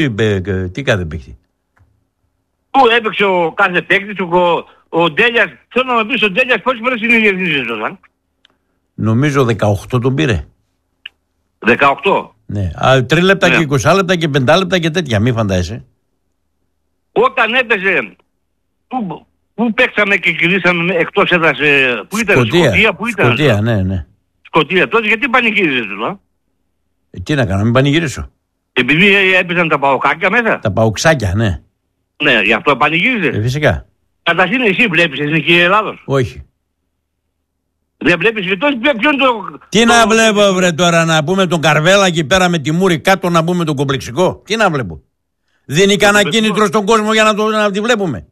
Τι κάθε παίκτη. Πού έπαιξε ο κάθε παίκτης, ο Ντέλιας. Θέλω να πεις ο Ντέλιας πόσες φορές είναι διεθνής σεζόν. Νομίζω 18 τον πήρε. 18. Ναι. 3 λεπτά και 20 λεπτά και 5 λεπτά και τέτοια. Μη φαντάζεσαι. Όταν έπαιζε. Πού παίξαμε και κυλήσαμε εκτός έδρας. Πού ήταν Σκωτία, πού ήταν. Σκωτία, ναι. Σκωτία. Τότε γιατί πανηγύριζες του, τι να κάνω, μην πανηγυρίσω. Επειδή έπαιζαν τα παοκάκια μέσα. Τα παουξάκια, ναι. Ναι, γι' αυτό πανηγύριζες. Φυσικά. Καταρχήν εσύ βλέπεις Εθνική Ελλάδος. Όχι. Δεν βλέπεις και τότε ποιον το. Τι να βλέπω, βρε τώρα, να πούμε τον Καρβέλα εκεί πέρα με τη Μούρη κάτω να πούμε τον κομπλεξικό. Τι να βλέπω. Δίνει κανένα κίνητρο στον κόσμο για να τη βλέπουμε.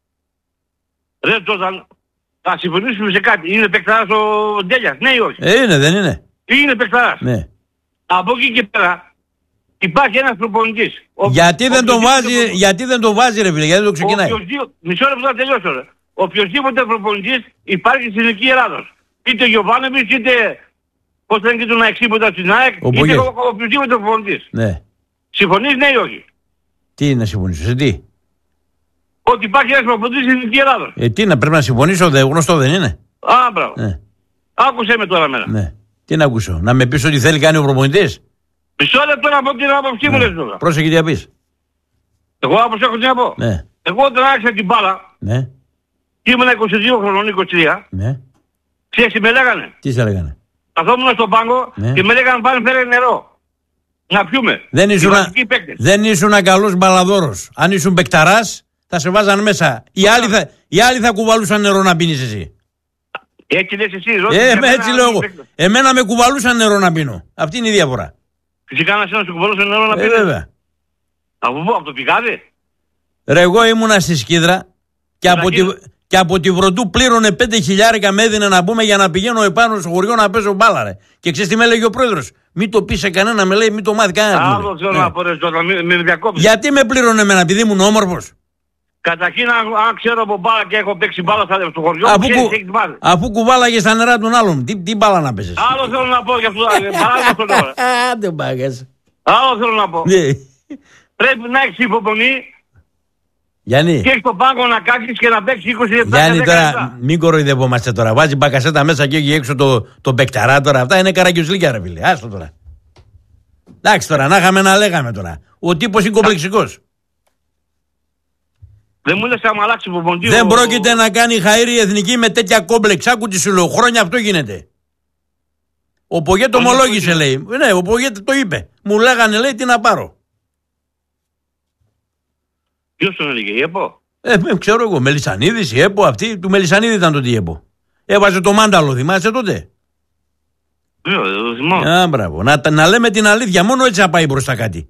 Ρε τότε, θα συμφωνήσουμε σε κάτι. Είναι παικταράς ο Ντέλιας, ναι ή όχι. Είναι, δεν είναι. Είναι παικταράς. Ναι. Από εκεί και πέρα υπάρχει ένας προπονητής. Γιατί δεν τον βάζει ρε φίλε, γιατί δεν το ξεκινάει. Μισό λεπτό να τελειώσω ρε. Οποιοςδήποτε προπονητής υπάρχει στην Εθνική Ελλάδος. Είτε ο Γιωβάνοβιτς, είτε πώς λένε και τον Αεξίποτα στην ΑΕΚ, είτε οποιοςδήποτε προπονητής. Ναι. Συμφωνείς ναι ή όχι. Τι να συμφωνήσω, σε τι. Ότι υπάρχει ένας προπονητής στην Εθνική Ελλάδος. Τι να πρέπει να συμφωνήσω, γνωστό δεν είναι. Μπράβο. Ναι. Άκουσέ με τώρα μένα. Ναι. Τι να ακούσω, να με πεις ότι θέλει κάνει ο προπονητής. Μισό λεπτό να πω την άποψή μου λες τώρα. Πρόσεχε τι να πεις. Εγώ όπως έχω τι να πω. Ναι. Εγώ όταν άρχισα την μπάλα, ναι. Και ήμουν 22 χρονών, 23. Ναι. Ξέρεις τι με λέγανε. Τι σε λέγανε. Καθόμουν στον πάγκο και με λέγανε πάνε φέρε νερό. Να πιούμε. Δεν ήσουν καλός μπαλαδόρος. Αν ήσουν μπεκταράς θα σε βάζαν μέσα. Οι άλλοι θα κουβαλούσαν νερό να πίνεις εσύ. Έτσι λες εσύ. Έτσι λέω εγώ. Εμένα με κουβαλούσαν νερό να πίνω. Αυτή είναι η διαφορά. Φυσικά να σου κουβαλούσαν νερό να πίνεις. Βέβαια. Από το πηγάδι. Ρε εγώ ήμουνα στη Σκύδρα και από τη Βροντού πλήρωνε 5.000 με έδινε να πούμε για να πηγαίνω επάνω στο χωριό να παίζω μπάλα ρε. Και ξέρεις τι με έλεγε ο πρόεδρος. Μην το πει σε κανένα, με λέει, μην το μάθει κανένα. Άλλο θέλω να πω ρε Τζότα, με διακόψεις. Γιατί με πλήρωνε εμένα, επειδή ήμουν όμορφος. Καταρχήν αν ξέρω από μπάλα και έχω παίξει μπάλα στο χωριό αφού κουβάλαγες στα νερά των άλλων, τι μπάλα να παίζεις. Άλλο θέλω να πω για αυτό. Δεν πάγες. Άλλο θέλω να πω. Πρέπει να έχεις υπομονή. Γιάννη. Και έχεις το πάγκο να κάτσεις και να παίξεις 20 λεπτά. Γιάννη τώρα, μην κοροϊδευόμαστε τώρα. Βάζει μπακασέτα μέσα και έχει έξω το μπεκταρά τώρα. Αυτά είναι καραγκιουζλίκια ρε φίλε. Άστο τώρα. Εντάξει τώρα, να είχαμε να λέγαμε τώρα. Ο τύπος είναι κομπλεξικός. Δεν μου λες άμα αλλάξει υπομονή. Δεν πρόκειται να κάνει χαΐρη εθνική με τέτοια κόμπλεξ. Άκου τι σου λέω. Χρόνια αυτό γίνεται. Ο Πογέ το ομολόγησε λέει. Ναι, ο Πογέ το είπε. Μου λέγανε λέει τι να πάρω. Ποιος τον έλεγε, η ΕΠΟ. Ξέρω εγώ, Μελισσανίδης, η ΕΠΟ αυτή. Του Μελισσανίδη ήταν τότε η ΕΠΟ. Έβαζε το μάνταλο, θυμάσαι τότε. Το θυμάμαι. Μπράβο. Να λέμε την αλήθεια, μόνο έτσι θα πάει μπροστά κάτι.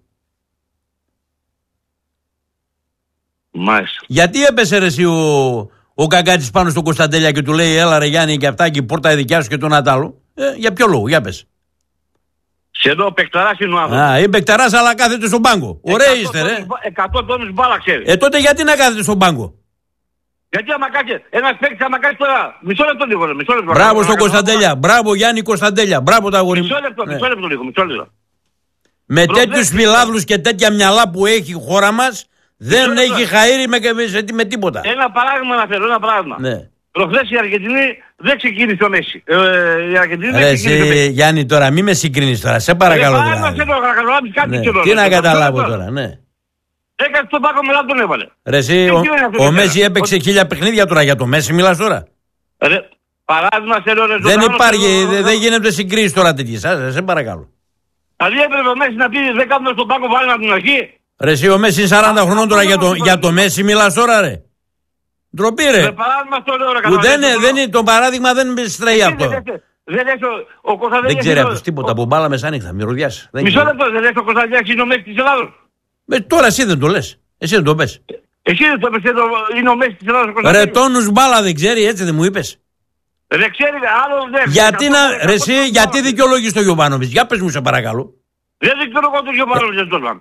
Μάλιστα. Γιατί έπεσε ρε εσύ ο Καγκάτης πάνω στον Κωνσταντέλια και του λέει έλα ρε Γιάννη και αυτά και η πόρτα η δικιά σου και τον Ατάλο. Για ποιο λόγο, για πες. Σε εδώ παικταράς είναι ο άνθρωπος. Είναι παικταράς αλλά κάθεται στον πάγκο. Ωραία είστε ρε. 100 τόνους μπάλα ξέρει. Τότε γιατί να κάθεται στον πάγκο. Γιατί άμα κάτσει, ένας παίκτης άμα κάτσει τώρα. Μισό λεπτό λίγο. Μπράβο στον Κωνσταντέλια. Μπράβο Γιάννη Κωνσταντέλια. Μπράβο τα αγόρια. Μισό λεπτό λίγο. Με τέτοιους φιλάδλους και τέτοια μυαλά που έχει η χώρα μας δεν έχει χαΐρι με τίποτα. Ένα παράδειγμα να φέρω, ένα παράδειγμα. Προχθές η Αργεντινή δεν ξεκίνησε ο Μέση. Η Αργεντινή δεν ξεκίνησε. Γιάννη τώρα μη με συγκρίνεις τώρα, σε παρακαλώ. Τι να καταλάβω τώρα, ναι. Έκανε τον Πάκο μετά τον έβαλε. Ρε εσύ, ο Μέση έπαιξε 1000 παιχνίδια τώρα, για το Μέση μιλάς τώρα. Παράδειγμα θέλω ρε. Δεν υπάρχει, δεν γίνεται συγκρίσεις τώρα τέτοιες, σε παρακαλώ. Δηλαδή έπρεπε ο Μέση να πει δεν κάνουμε στον Πάκο βάλει από την αρχή. Ρε εσύ ο Μέση είναι 40 χρονών τώρα, για το Μέση μιλάς τώρα ρε. Ντροπή ρε. Δεν είναι το παράδειγμα, δεν στρέφει αυτό. Δεν ξέρει αυτός τίποτα από μπάλα μεσάνυχτα, μυρωδιάς. Μισό λεπτό, δεν λες ο Κωνσταντέλιας είναι ο Μέση της Ελλάδος. Τώρα εσύ δεν το λες, εσύ δεν το πες. Εσύ δεν το πες, είναι ο Μέση της Ελλάδος ο Κωνσταντέλιας. Ρε τόνους μπάλα δεν ξέρει, έτσι δεν μου είπες. Δεν ξέρει, άλλο δεν. Γιατί δικαιολογείς το Γιωβάνοβιτς, για πες μου σε παρακαλώ. Δεν δικαιολογώ το Γιωβάνοβιτς.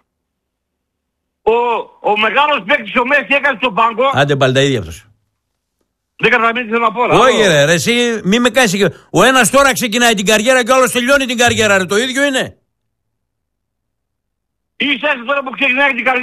Ο μεγάλος παίκτης ο Μέση έκανε στον πάγκο. Άντε πάλι τα ίδια αυτός. Δεν καταλαβαίνεις τι θέλω να πω. Όχι ρε, εσύ μη με κάνεις. Ο ένας τώρα ξεκινάει την καριέρα και ο άλλος τελειώνει την καριέρα ρε, το ίδιο είναι. Είσαι τώρα που ξεκινάει την καρδιά.